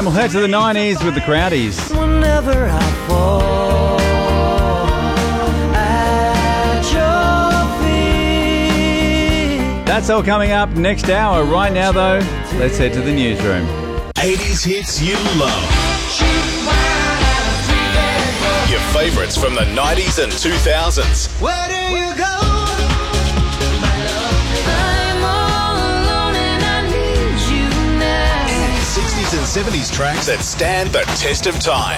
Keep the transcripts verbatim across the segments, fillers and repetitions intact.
We'll head to the nineties with the Crowdies. Whenever I fall at your feet. That's all coming up next hour. Right now, though, let's head to the newsroom. eighties hits you love. Your favourites from the nineties and two thousands. Where do you go? sixties and seventies tracks that stand the test of time.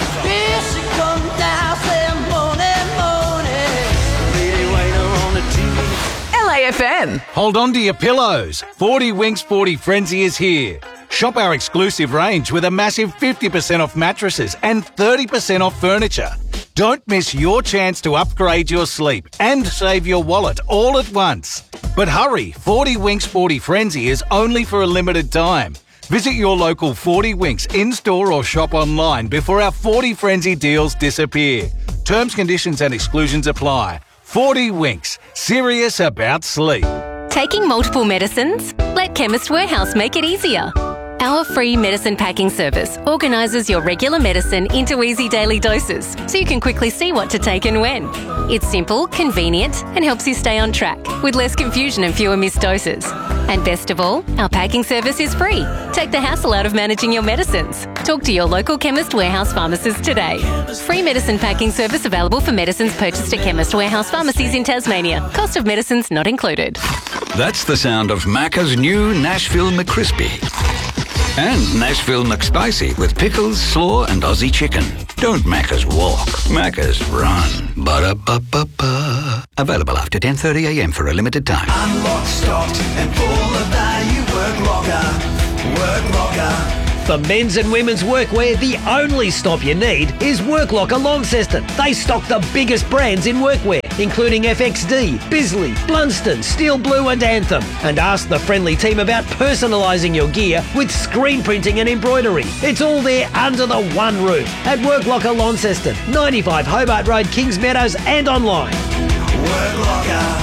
L A F M. Hold on to your pillows. forty Winks forty Frenzy is here. Shop our exclusive range with a massive fifty percent off mattresses and thirty percent off furniture. Don't miss your chance to upgrade your sleep and save your wallet all at once. But hurry, forty Winks forty Frenzy is only for a limited time. Visit your local forty Winks in-store or shop online before our forty Frenzy deals disappear. Terms, conditions and exclusions apply. forty Winks, serious about sleep. Taking multiple medicines? Let Chemist Warehouse make it easier. Our free medicine packing service organises your regular medicine into easy daily doses so you can quickly see what to take and when. It's simple, convenient and helps you stay on track with less confusion and fewer missed doses. And best of all, our packing service is free. Take the hassle out of managing your medicines. Talk to your local Chemist Warehouse pharmacist today. Free medicine packing service available for medicines purchased at Chemist Warehouse pharmacies in Tasmania. Cost of medicines not included. That's the sound of Macca's new Nashville McCrispy. And Nashville McSpicy with pickles, slaw and Aussie chicken. Don't Macca's walk, Macca's run. Ba-da-ba-ba-ba. Available after ten thirty a m for a limited time. Unlock, stocked and full of value. Work locker, work locker. For men's and women's workwear, the only stop you need is Work Locker Launceston. They stock the biggest brands in workwear, including F X D, Bisley, Blunston, Steel Blue and Anthem. And ask the friendly team about personalising your gear with screen printing and embroidery. It's all there under the one roof at Work Locker Launceston, ninety-five Hobart Road, Kings Meadows and online. Work locker.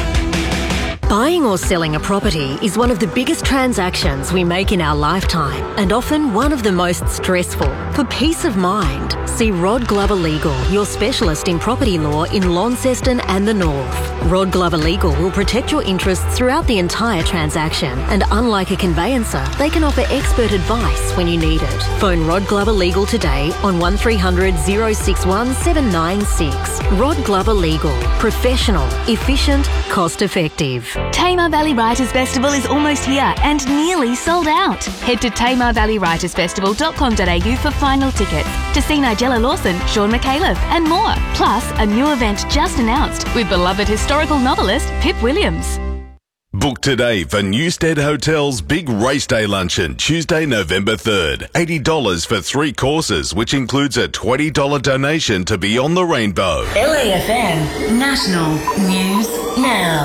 Buying or selling a property is one of the biggest transactions we make in our lifetime and often one of the most stressful. For peace of mind, see Rod Glover Legal, your specialist in property law in Launceston and the North. Rod Glover Legal will protect your interests throughout the entire transaction, and unlike a conveyancer, they can offer expert advice when you need it. Phone Rod Glover Legal today on one three hundred, oh six one, seven nine six. Rod Glover Legal. Professional, efficient, cost effective. Tamar Valley Writers Festival is almost here and nearly sold out. Head to tamar valley writers festival dot com dot a u for final tickets to see Nigella Lawson, Sean McAuliffe and more. Plus, a new event just announced with beloved historical novelist Pip Williams. Book today for Newstead Hotel's Big Race Day Luncheon, Tuesday, November third. eighty dollars for three courses, which includes a twenty dollars donation to Beyond the Rainbow. L A F M National News Now.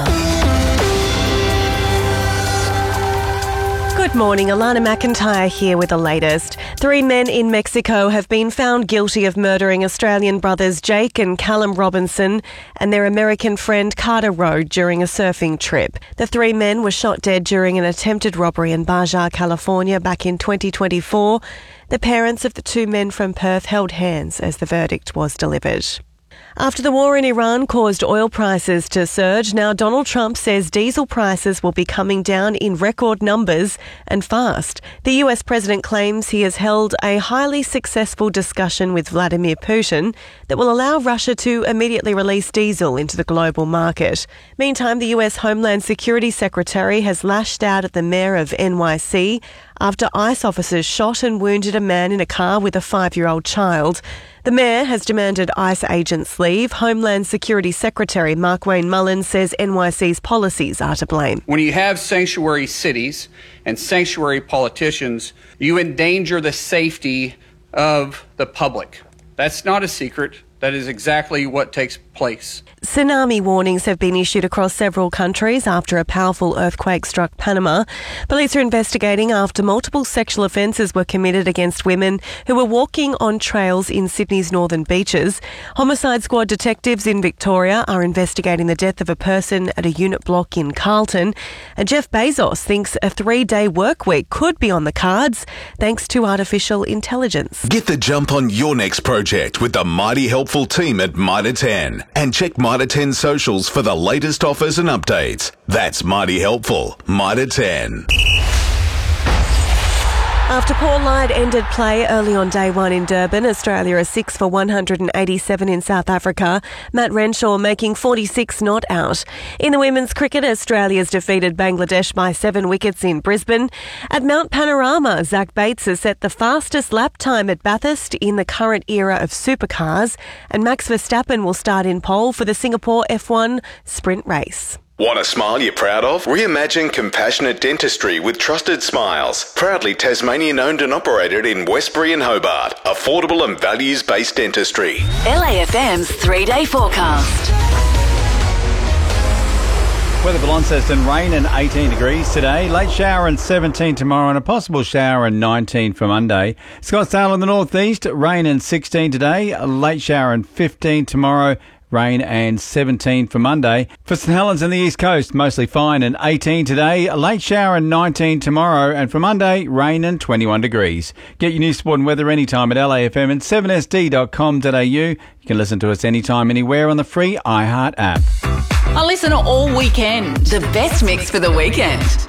Good morning, Alana McIntyre here with the latest. Three men in Mexico have been found guilty of murdering Australian brothers Jake and Callum Robinson and their American friend Carter Rowe during a surfing trip. The three men were shot dead during an attempted robbery in Baja, California back in twenty twenty-four. The parents of the two men from Perth held hands as the verdict was delivered. After the war in Iran caused oil prices to surge, now Donald Trump says diesel prices will be coming down in record numbers and fast. The U S president claims he has held a highly successful discussion with Vladimir Putin that will allow Russia to immediately release diesel into the global market. Meantime, the U S Homeland Security Secretary has lashed out at the mayor of N Y C after ICE officers shot and wounded a man in a car with a five-year-old child. The mayor has demanded ICE agents leave. Homeland Security Secretary Mark Wayne Mullins says N Y C's policies are to blame. When you have sanctuary cities and sanctuary politicians, you endanger the safety of the public. That's not a secret. That is exactly what takes place. Tsunami warnings have been issued across several countries after a powerful earthquake struck Panama. Police are investigating after multiple sexual offences were committed against women who were walking on trails in Sydney's northern beaches. Homicide Squad detectives in Victoria are investigating the death of a person at a unit block in Carlton. And Jeff Bezos thinks a three-day work week could be on the cards thanks to artificial intelligence. Get the jump on your next project with the mighty helpful team at Mitre ten. And check Mitre ten socials for the latest offers and updates. That's mighty helpful. Mitre ten. After Paul Lyde ended play early on day one in Durban, Australia are six for one hundred eighty-seven in South Africa. Matt Renshaw making forty-six not out. In the women's cricket, Australia's defeated Bangladesh by seven wickets in Brisbane. At Mount Panorama, Zach Bates has set the fastest lap time at Bathurst in the current era of supercars. And Max Verstappen will start in pole for the Singapore F one sprint race. Want a smile you're proud of? Reimagine compassionate dentistry with Trusted Smiles. Proudly Tasmanian owned and operated in Westbury and Hobart. Affordable and values-based dentistry. L A F M's three-day forecast. Weather for Launceston, rain and eighteen degrees today. Late shower and seventeen tomorrow and a possible shower and nineteen for Monday. Scottsdale in the northeast, rain and sixteen today. A late shower and fifteen tomorrow. Rain and seventeen for Monday. For St Helens and the East Coast, mostly fine and eighteen today. A late shower and nineteen tomorrow. And for Monday, rain and twenty-one degrees. Get your news, sport and weather anytime at L A F M and seven S D dot com dot A U. You can listen to us anytime, anywhere on the free iHeart app. I listen all weekend. The best mix for the weekend.